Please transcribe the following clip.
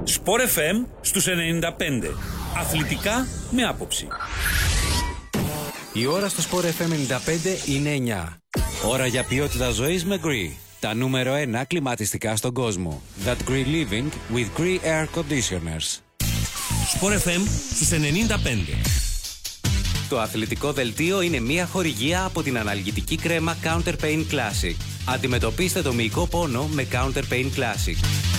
Sport FM στους 95. Αθλητικά με άποψη. Η ώρα στο Sport FM 95 είναι 9. Ώρα για ποιότητα ζωής με Gree. Τα νούμερο 1 κλιματιστικά στον κόσμο. That Gree Living with Gree Air Conditioners. Sport FM στους 95. Το αθλητικό δελτίο είναι μια χορηγία από την αναλγητική κρέμα Counter Pain Classic. Αντιμετωπίστε το μυϊκό πόνο με Counter Pain Classic.